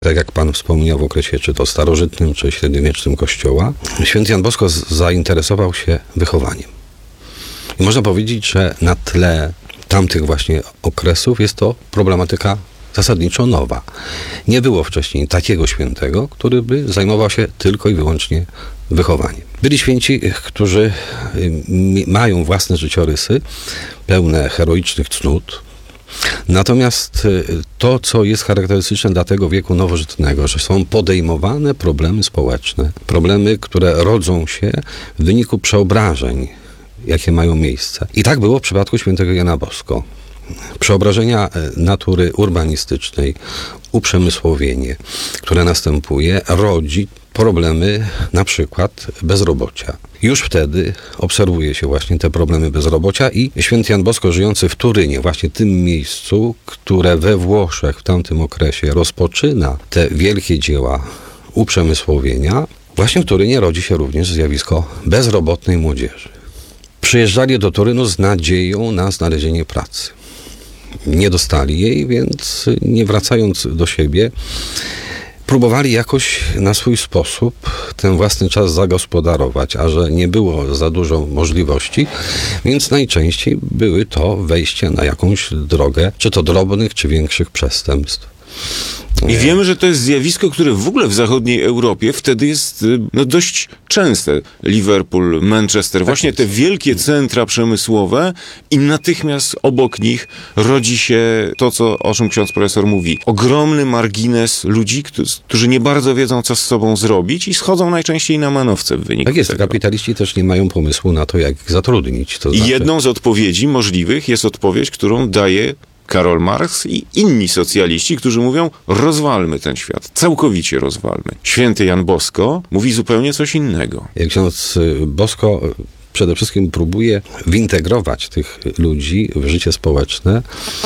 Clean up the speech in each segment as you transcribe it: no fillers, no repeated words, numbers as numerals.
Tak jak pan wspomniał, w okresie czy to starożytnym, czy średniowiecznym Kościoła, święty Jan Bosko zainteresował się wychowaniem. I można powiedzieć, że na tle tamtych właśnie okresów jest to problematyka zasadniczo nowa. Nie było wcześniej takiego świętego, który by zajmował się tylko i wyłącznie wychowaniem. Byli święci, którzy mają własne życiorysy, pełne heroicznych cnót. Natomiast to, co jest charakterystyczne dla tego wieku nowożytnego, że są podejmowane problemy społeczne, problemy, które rodzą się w wyniku przeobrażeń, jakie mają miejsce. I tak było w przypadku świętego Jana Bosko. Przeobrażenia natury urbanistycznej, uprzemysłowienie, które następuje, rodzi problemy na przykład bezrobocia. Już wtedy obserwuje się właśnie te problemy bezrobocia i święty Jan Bosko, żyjący w Turynie, właśnie tym miejscu, które we Włoszech w tamtym okresie rozpoczyna te wielkie dzieła uprzemysłowienia, właśnie w Turynie rodzi się również zjawisko bezrobotnej młodzieży. Przyjeżdżali do Turynu z nadzieją na znalezienie pracy. Nie dostali jej, więc nie wracając do siebie, próbowali jakoś na swój sposób ten własny czas zagospodarować, a że nie było za dużo możliwości, więc najczęściej były to wejścia na jakąś drogę, czy to drobnych, czy większych przestępstw. I wiemy, że to jest zjawisko, które w ogóle w zachodniej Europie wtedy jest dość częste. Liverpool, Manchester, właśnie te wielkie centra przemysłowe i natychmiast obok nich rodzi się to, o czym ksiądz profesor mówi. Ogromny margines ludzi, którzy nie bardzo wiedzą, co z sobą zrobić i schodzą najczęściej na manowce w wyniku Tak jest, tego. kapitaliści też nie mają pomysłu na to, jak ich zatrudnić. To znaczy... Jedną z odpowiedzi możliwych jest odpowiedź, którą daje Karol Marx i inni socjaliści, którzy mówią, rozwalmy ten świat, całkowicie rozwalmy. Święty Jan Bosko mówi zupełnie coś innego. Ksiądz Bosko przede wszystkim próbuje wintegrować tych ludzi w życie społeczne,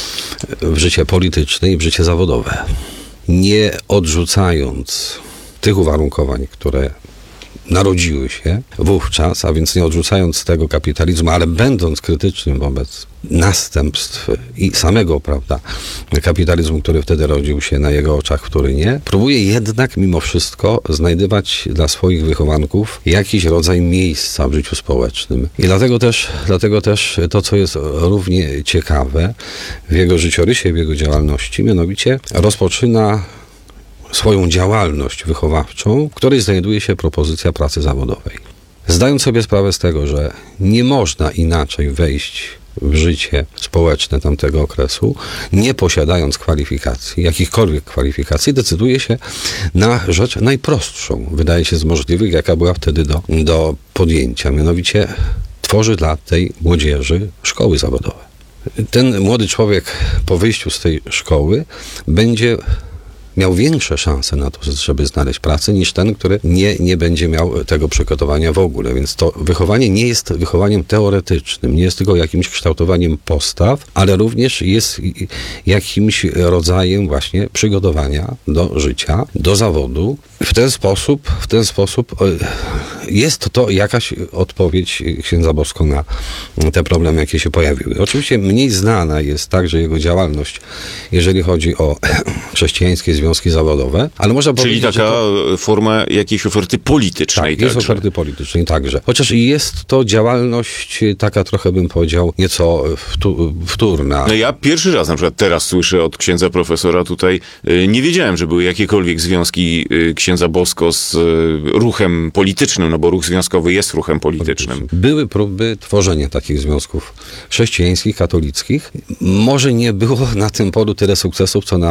w życie polityczne i w życie zawodowe. Nie odrzucając tych uwarunkowań, które narodziły się wówczas, a więc nie odrzucając tego kapitalizmu, ale będąc krytycznym wobec następstw i samego, prawda, kapitalizmu, który wtedy rodził się na jego oczach w Turynie, próbuje jednak mimo wszystko znajdywać dla swoich wychowanków jakiś rodzaj miejsca w życiu społecznym. I dlatego też to, co jest równie ciekawe w jego życiorysie, w jego działalności, mianowicie rozpoczyna swoją działalność wychowawczą, w której znajduje się propozycja pracy zawodowej. Zdając sobie sprawę z tego, że nie można inaczej wejść w życie społeczne tamtego okresu, nie posiadając kwalifikacji, jakichkolwiek kwalifikacji, decyduje się na rzecz najprostszą, wydaje się z możliwych, jaka była wtedy do podjęcia. Mianowicie tworzy dla tej młodzieży szkoły zawodowe. Ten młody człowiek po wyjściu z tej szkoły będzie miał większe szanse na to, żeby znaleźć pracę, niż ten, który nie będzie miał tego przygotowania w ogóle. Więc to wychowanie nie jest wychowaniem teoretycznym, nie jest tylko jakimś kształtowaniem postaw, ale również jest jakimś rodzajem właśnie przygotowania do życia, do zawodu. W ten sposób jest to jakaś odpowiedź księdza Bosko na te problemy, jakie się pojawiły. Oczywiście mniej znana jest także jego działalność, jeżeli chodzi o chrześcijańskie związki zawodowe, ale można powiedzieć, czyli taka forma jakiejś oferty politycznej. Tak, jest oferty politycznej także. Chociaż jest to działalność taka trochę, bym powiedział, nieco wtórna. No ja pierwszy raz na przykład teraz słyszę od księdza profesora tutaj, nie wiedziałem, że były jakiekolwiek związki księdza Bosko z ruchem politycznym, no bo ruch związkowy jest ruchem politycznym. Były próby tworzenia takich związków chrześcijańskich, katolickich. Może nie było na tym polu tyle sukcesów, co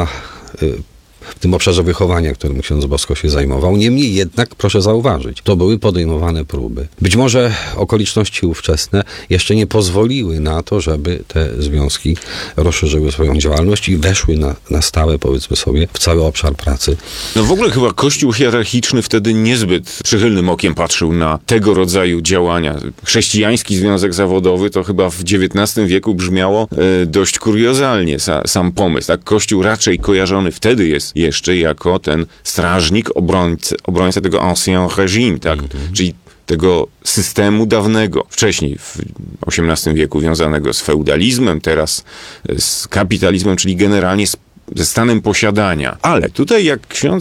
w tym obszarze wychowania, którym ksiądz Bosko się zajmował. Niemniej jednak, proszę zauważyć, to były podejmowane próby. Być może okoliczności ówczesne jeszcze nie pozwoliły na to, żeby te związki rozszerzyły swoją działalność i weszły na stałe, powiedzmy sobie, w cały obszar pracy. No w ogóle chyba Kościół hierarchiczny wtedy niezbyt przychylnym okiem patrzył na tego rodzaju działania. Chrześcijański związek zawodowy to chyba w XIX wieku brzmiało dość kuriozalnie, sam pomysł. Tak? Kościół raczej kojarzony wtedy jest jeszcze jako ten strażnik, obrońca tego ancien régime, tak? Czyli tego systemu dawnego, wcześniej w XVIII wieku wiązanego z feudalizmem, teraz z kapitalizmem, czyli generalnie ze stanem posiadania. Ale tutaj jak ksiądz